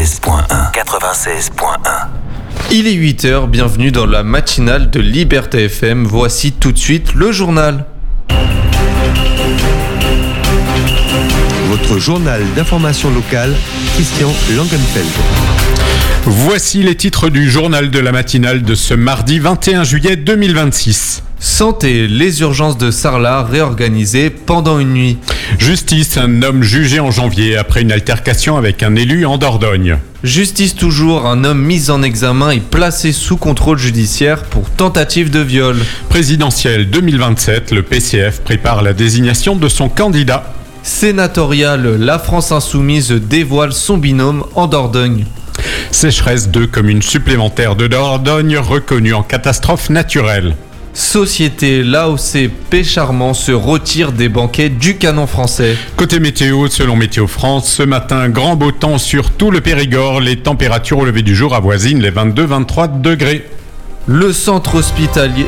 96.1. Il est 8h, bienvenue dans la matinale de Liberté FM. Voici tout de suite le journal. Votre journal d'information locale, Christian Langenfeld. Voici les titres du journal de la matinale de ce mardi 21 juillet 2026. Santé, les urgences de Sarlat réorganisées pendant une nuit. Justice, un homme jugé en janvier après une altercation avec un élu en Dordogne. Justice toujours, un homme mis en examen et placé sous contrôle judiciaire pour tentative de viol. Présidentielle 2027, le PCF prépare la désignation de son candidat. Sénatoriale, la France insoumise dévoile son binôme en Dordogne. Sécheresse, 2 communes supplémentaires de Dordogne reconnues en catastrophe naturelle. Société, l'AOC Pécharmant se retire des banquets du Canon français. Côté météo, selon Météo France, ce matin, grand beau temps sur tout le Périgord. Les températures au lever du jour avoisinent les 22-23 degrés. Le centre hospitalier...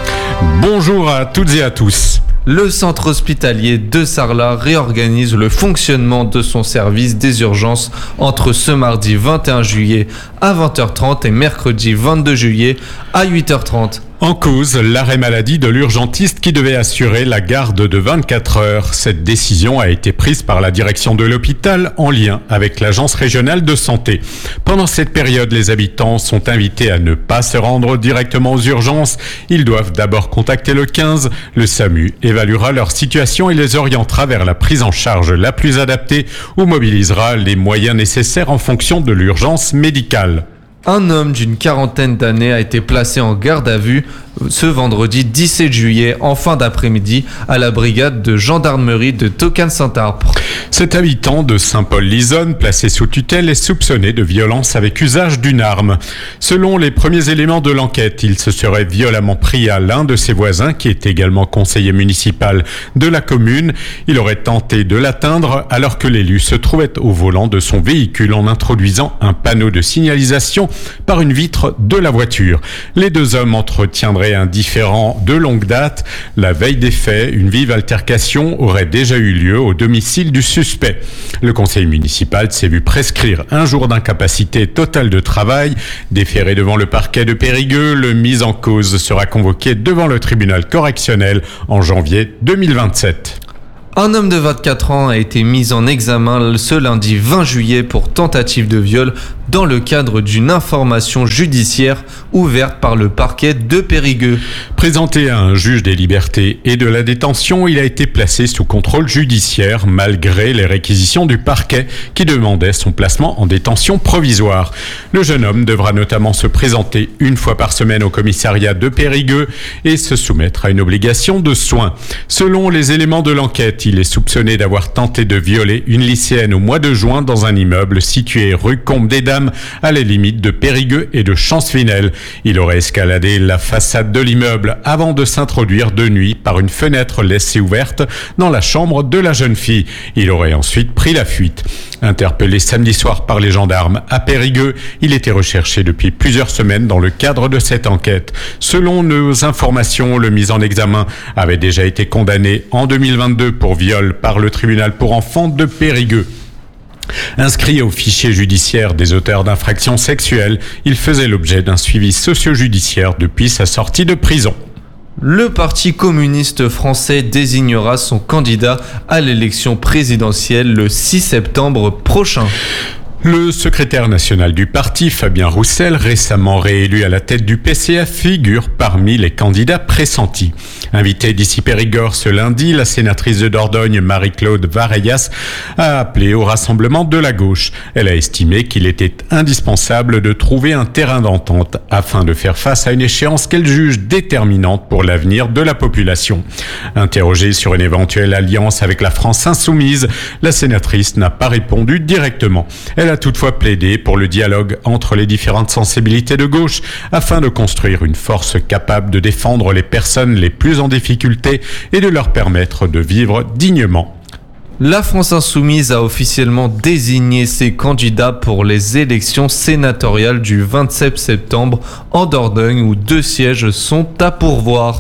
Bonjour à toutes et à tous. Le centre hospitalier de Sarlat réorganise le fonctionnement de son service des urgences entre ce mardi 21 juillet à 20h30 et mercredi 22 juillet à 8h30. En cause, l'arrêt maladie de l'urgentiste qui devait assurer la garde de 24 heures. Cette décision a été prise par la direction de l'hôpital en lien avec l'agence régionale de santé. Pendant cette période, les habitants sont invités à ne pas se rendre directement aux urgences. Ils doivent d'abord contacter le 15. Le SAMU évaluera leur situation et les orientera vers la prise en charge la plus adaptée ou mobilisera les moyens nécessaires en fonction de l'urgence médicale. Un homme d'une quarantaine d'années a été placé en garde à vue ce vendredi 17 juillet en fin d'après-midi à la brigade de gendarmerie de Tocane-Saint-Arbre. Cet habitant de Saint-Paul-l'Isonne, placé sous tutelle, est soupçonné de violence avec usage d'une arme. Selon les premiers éléments de l'enquête, il se serait violemment pris à l'un de ses voisins, qui est également conseiller municipal de la commune. Il aurait tenté de l'atteindre alors que l'élu se trouvait au volant de son véhicule en introduisant un panneau de signalisation par une vitre de la voiture. Les deux hommes entretiendraient un différend de longue date. La veille des faits, une vive altercation aurait déjà eu lieu au domicile du suspect. Le conseil municipal s'est vu prescrire un jour d'incapacité totale de travail. Déféré devant le parquet de Périgueux, le mis en cause sera convoqué devant le tribunal correctionnel en janvier 2027. Un homme de 24 ans a été mis en examen ce lundi 20 juillet pour tentative de viol dans le cadre d'une information judiciaire ouverte par le parquet de Périgueux. Présenté à un juge des libertés et de la détention, il a été placé sous contrôle judiciaire malgré les réquisitions du parquet qui demandait son placement en détention provisoire. Le jeune homme devra notamment se présenter une fois par semaine au commissariat de Périgueux et se soumettre à une obligation de soins. Selon les éléments de l'enquête, il est soupçonné d'avoir tenté de violer une lycéenne au mois de juin dans un immeuble situé rue Combe des Dames, à la limite de Périgueux et de Champsvinel. Il aurait escaladé la façade de l'immeuble avant de s'introduire de nuit par une fenêtre laissée ouverte dans la chambre de la jeune fille. Il aurait ensuite pris la fuite. Interpellé samedi soir par les gendarmes à Périgueux, il était recherché depuis plusieurs semaines dans le cadre de cette enquête. Selon nos informations, le mis en examen avait déjà été condamné en 2022 pour viol par le tribunal pour enfants de Périgueux. Inscrit au fichier judiciaire des auteurs d'infractions sexuelles, il faisait l'objet d'un suivi socio-judiciaire depuis sa sortie de prison. Le Parti communiste français désignera son candidat à l'élection présidentielle le 6 septembre prochain. Le secrétaire national du parti, Fabien Roussel, récemment réélu à la tête du PCF, figure parmi les candidats pressentis. Invitée d'ici Périgord ce lundi, la sénatrice de Dordogne, Marie-Claude Vareillas, a appelé au rassemblement de la gauche. Elle a estimé qu'il était indispensable de trouver un terrain d'entente afin de faire face à une échéance qu'elle juge déterminante pour l'avenir de la population. Interrogée sur une éventuelle alliance avec la France insoumise, la sénatrice n'a pas répondu directement. Elle a toutefois plaidé pour le dialogue entre les différentes sensibilités de gauche afin de construire une force capable de défendre les personnes les plus en difficulté et de leur permettre de vivre dignement. La France insoumise a officiellement désigné ses candidats pour les élections sénatoriales du 27 septembre en Dordogne où 2 sièges sont à pourvoir.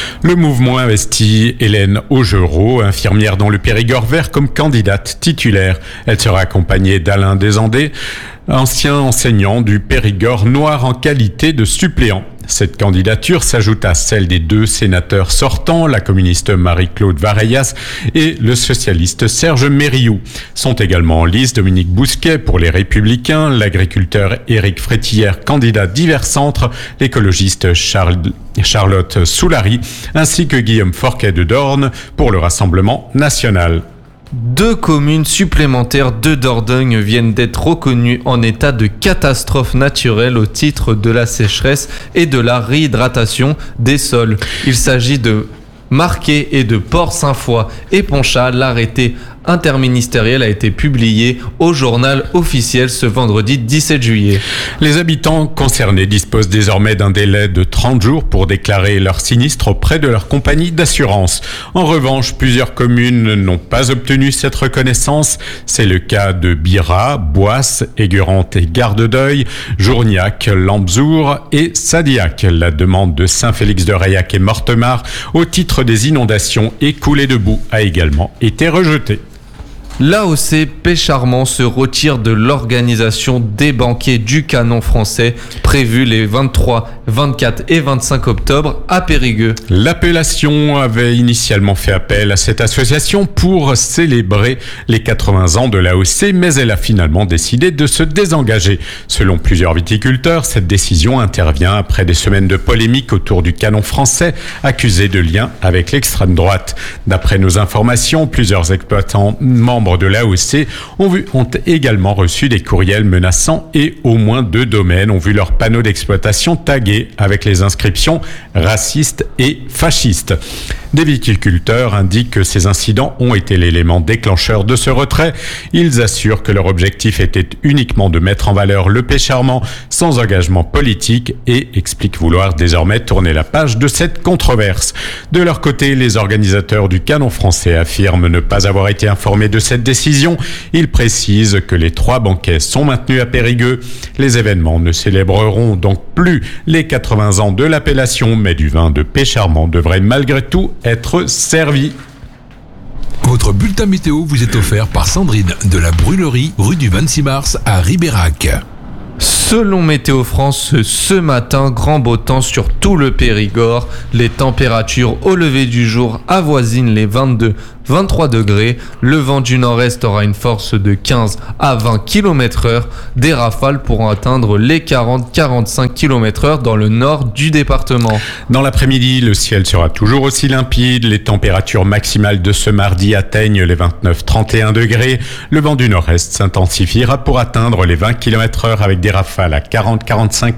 Le mouvement investit Hélène Augereau, infirmière dans le Périgord vert, comme candidate titulaire. Elle sera accompagnée d'Alain Desandé, ancien enseignant du Périgord noir en qualité de suppléant. Cette candidature s'ajoute à celle des deux sénateurs sortants, la communiste Marie-Claude Vareillas et le socialiste Serge Mériou. Sont également en lice Dominique Bousquet pour les Républicains, l'agriculteur Éric Frétillère, candidat divers centres, l'écologiste Charlotte Soulary, ainsi que Guillaume Forquet de Dorne pour le Rassemblement national. 2 communes supplémentaires de Dordogne viennent d'être reconnues en état de catastrophe naturelle au titre de la sécheresse et de la réhydratation des sols. Il s'agit de Marquet et de Port-Saint-Foy et Ponchat. L'arrêté interministériel a été publié au journal officiel ce vendredi 17 juillet. Les habitants concernés disposent désormais d'un délai de 30 jours pour déclarer leur sinistre auprès de leur compagnie d'assurance. En revanche, plusieurs communes n'ont pas obtenu cette reconnaissance. C'est le cas de Bira, Boisse, Aigurante et Gardedeuil, Journiac, Lampzour et Sadiac. La demande de Saint-Félix-de-Reillac et Mortemart au titre des inondations et coulées de boue a également été rejetée. L'AOC Pécharmant se retire de l'organisation des banquets du Canon français prévus les 23, 24 et 25 octobre à Périgueux. L'appellation avait initialement fait appel à cette association pour célébrer les 80 ans de l'AOC, mais elle a finalement décidé de se désengager. Selon plusieurs viticulteurs, cette décision intervient après des semaines de polémique autour du Canon français accusé de lien avec l'extrême droite. D'après nos informations, plusieurs exploitants membres de l'AOC ont également reçu des courriels menaçants et au moins 2 domaines ont vu leurs panneaux d'exploitation tagués avec les inscriptions racistes et fascistes. Des viticulteurs indiquent que ces incidents ont été l'élément déclencheur de ce retrait. Ils assurent que leur objectif était uniquement de mettre en valeur le Pécharmant sans engagement politique et expliquent vouloir désormais tourner la page de cette controverse. De leur côté, les organisateurs du Canon français affirment ne pas avoir été informés de cette décision. Ils précisent que les 3 banquets sont maintenus à Périgueux. Les événements ne célébreront donc plus les 80 ans de l'appellation, mais du vin de Pécharmant devrait malgré tout être servi. Votre bulletin météo vous est offert par Sandrine de la Brûlerie, rue du 26 mars à Ribérac. Selon Météo France, ce matin, grand beau temps sur tout le Périgord. Les températures au lever du jour avoisinent les 22-23 degrés. Le vent du nord-est aura une force de 15 à 20 km/h. Des rafales pourront atteindre les 40-45 km/h dans le nord du département. Dans l'après-midi, le ciel sera toujours aussi limpide. Les températures maximales de ce mardi atteignent les 29-31 degrés. Le vent du nord-est s'intensifiera pour atteindre les 20 km/h avec des rafales à 40-45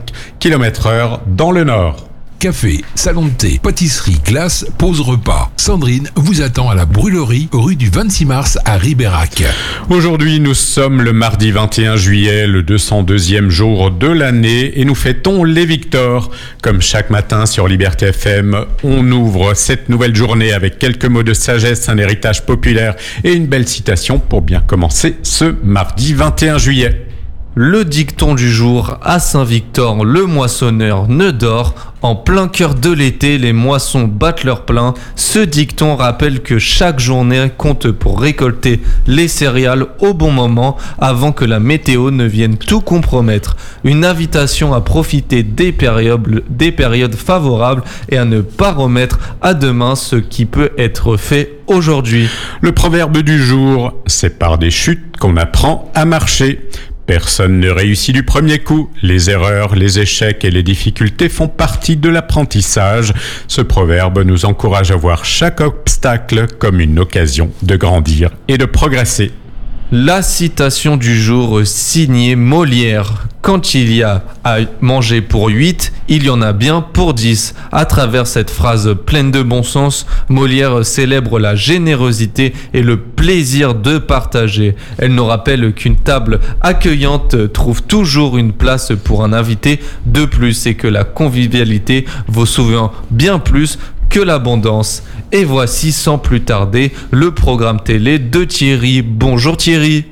km/h dans le nord. Café, salon de thé, pâtisserie, glace, pause repas. Sandrine vous attend à la Brûlerie, rue du 26 mars à Ribérac. Aujourd'hui, nous sommes le mardi 21 juillet, le 202e jour de l'année et nous fêtons les Victoires. Comme chaque matin sur Liberté FM, on ouvre cette nouvelle journée avec quelques mots de sagesse, un héritage populaire et une belle citation pour bien commencer ce mardi 21 juillet. Le dicton du jour à Saint-Victor, le moissonneur ne dort. En plein cœur de l'été, les moissons battent leur plein. Ce dicton rappelle que chaque journée compte pour récolter les céréales au bon moment avant que la météo ne vienne tout compromettre. Une invitation à profiter des périodes favorables et à ne pas remettre à demain ce qui peut être fait aujourd'hui. Le proverbe du jour, c'est par des chutes qu'on apprend à marcher. Personne ne réussit du premier coup. Les erreurs, les échecs et les difficultés font partie de l'apprentissage. Ce proverbe nous encourage à voir chaque obstacle comme une occasion de grandir et de progresser. La citation du jour signée Molière. Quand il y a à manger pour 8, il y en a bien pour 10. À travers cette phrase pleine de bon sens, Molière célèbre la générosité et le plaisir de partager. Elle nous rappelle qu'une table accueillante trouve toujours une place pour un invité de plus et que la convivialité vaut souvent bien plus que l'abondance. Et voici sans plus tarder le programme télé de Thierry. Bonjour Thierry.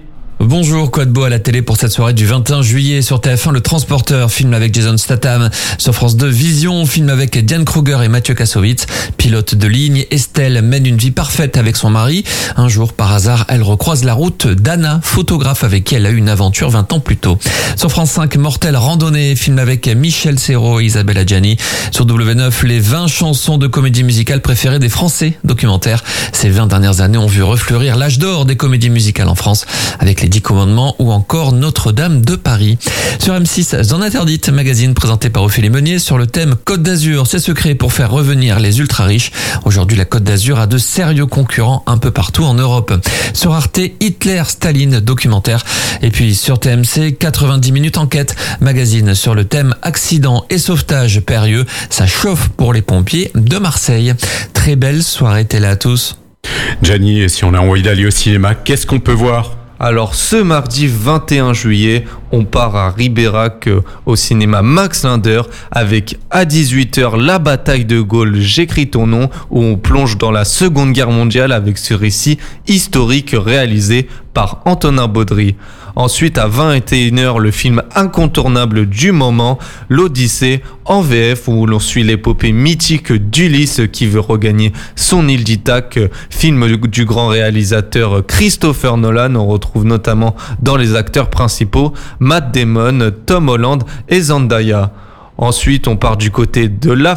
Bonjour, quoi de beau à la télé pour cette soirée du 21 juillet sur TF1, Le Transporteur, film avec Jason Statham. Sur France 2, Vision, film avec Diane Kruger et Mathieu Kassovitz. Pilote de ligne, Estelle mène une vie parfaite avec son mari. Un jour, par hasard, elle recroise la route d'Anna, photographe avec qui elle a eu une aventure 20 ans plus tôt. Sur France 5, Mortel Randonnée, film avec Michel Serrault et Isabelle Adjani. Sur W9, les 20 chansons de comédie musicale préférées des Français, documentaire. Ces 20 dernières années ont vu refleurir l'âge d'or des comédies musicales en France, avec les 10 commandements ou encore Notre-Dame de Paris. Sur M6, Zone Interdite, magazine présenté par Ophélie Meunier sur le thème Côte d'Azur, ses secrets pour faire revenir les ultra-riches. Aujourd'hui, la Côte d'Azur a de sérieux concurrents un peu partout en Europe. Sur Arte, Hitler, Staline, documentaire. Et puis sur TMC, 90 minutes enquête, magazine sur le thème accident et sauvetage périlleux. Ça chauffe pour les pompiers de Marseille. Très belle soirée télé à tous. Gianni, et si on a envie d'aller au cinéma, qu'est-ce qu'on peut voir ? Alors ce mardi 21 juillet, on part à Ribérac au cinéma Max Linder avec à 18h La bataille de Gaulle, j'écris ton nom, où on plonge dans la Seconde Guerre mondiale avec ce récit historique réalisé par Antonin Baudry. Ensuite, à 21h, le film incontournable du moment, L'Odyssée, en VF, où l'on suit l'épopée mythique d'Ulysse qui veut regagner son île d'Ithaque, film du grand réalisateur Christopher Nolan. On retrouve notamment dans les acteurs principaux Matt Damon, Tom Holland et Zendaya. Ensuite, on part du côté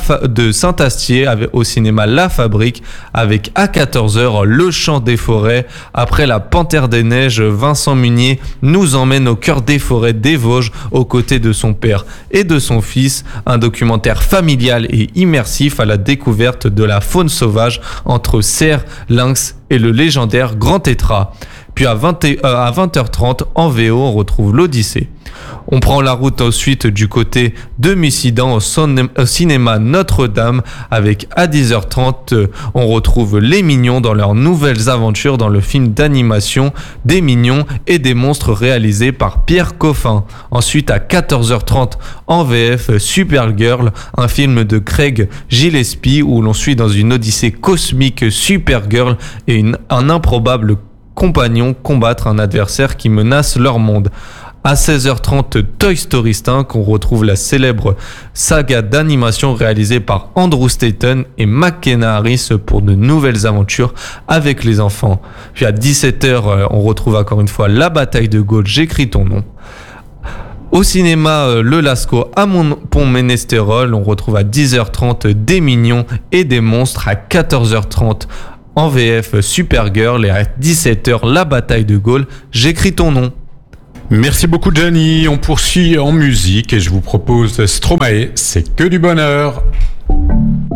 de Saint-Astier au cinéma La Fabrique avec à 14h Le Chant des Forêts. Après La Panthère des Neiges, Vincent Munier nous emmène au cœur des forêts des Vosges aux côtés de son père et de son fils. Un documentaire familial et immersif à la découverte de la faune sauvage entre cerfs, lynx et le légendaire Grand Tétras. Puis à 20h30, en VO, on retrouve L'Odyssée. On prend la route ensuite du côté de Mussidan au cinéma Notre-Dame avec à 10h30, on retrouve les Mignons dans leurs nouvelles aventures dans le film d'animation des Mignons et des monstres réalisé par Pierre Coffin. Ensuite à 14h30 en VF, Supergirl, un film de Craig Gillespie où l'on suit dans une odyssée cosmique Supergirl et un improbable compagnon combattre un adversaire qui menace leur monde. À 16h30, Toy Story 5, on retrouve la célèbre saga d'animation réalisée par Andrew Stanton et McKenna Harris pour de nouvelles aventures avec les enfants. Puis à 17h, on retrouve encore une fois La bataille de Gaulle, j'écris ton nom. Au cinéma Le Lascaux à Pont-Ménestérol, on retrouve à 10h30 Des Mignons et des monstres. À 14h30 en VF Supergirl et à 17h La bataille de Gaulle, j'écris ton nom. Merci beaucoup Gianni, on poursuit en musique et je vous propose Stromae, c'est que du bonheur.